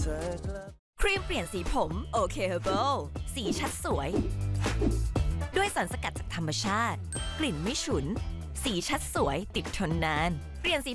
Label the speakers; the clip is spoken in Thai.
Speaker 1: ครีมเปลี่ยนสีผมโอเคเฮอร์เบิลสีชัดสวยด้วยสารสกัดจากธรรมชาติกลิ่นไม่ฉุนสีชัดสวยติดทนนานเปลี่ยนสี